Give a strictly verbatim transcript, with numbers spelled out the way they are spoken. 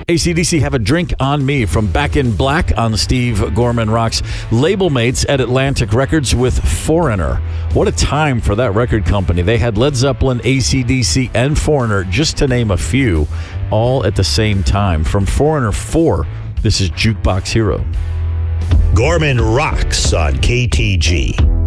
A C D C, Have a Drink on Me from Back in Black on Steve Gorman Rocks. Label mates at Atlantic Records with Foreigner. What a time for that record company. They had Led Zeppelin, A C D C, and Foreigner, just to name a few, all at the same time. From Foreigner four, this is Jukebox Hero. Gorman Rocks on K T G.